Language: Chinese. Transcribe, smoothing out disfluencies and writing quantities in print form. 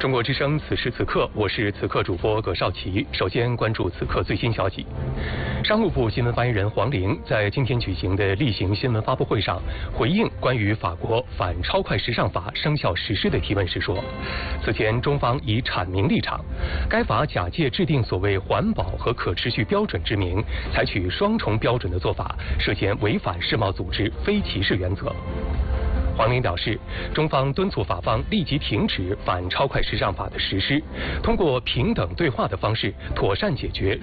中国之声，此时此刻，我是此刻主播葛少奇。首先关注此刻最新消息。商务部新闻发言人黄玲在今天举行的例行新闻发布会上，回应关于法国反超快时尚法生效实施的提问时说，此前中方已阐明立场，该法假借制定所谓环保和可持续标准之名，采取双重标准的做法，涉嫌违反世贸组织非歧视原则。黄玲表示，中方敦促法方立即停止反超快时尚法的实施，通过平等对话的方式妥善解决